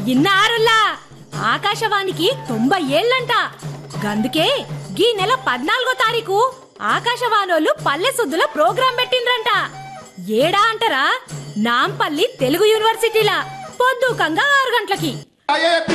ఇన్నారులా ఆకాశవాణికి 90 ఏళ్లంట. గందుకే గీ నెల 14వ తారీఖు ఆకాశవాణోళ్ళు పల్లె సుద్దుల ప్రోగ్రాం పెట్టిండ్రంట. ఏడా అంటారా? నాంపల్లి తెలుగు యూనివర్సిటీలా పొద్దుకంగా 6 గంటలకి.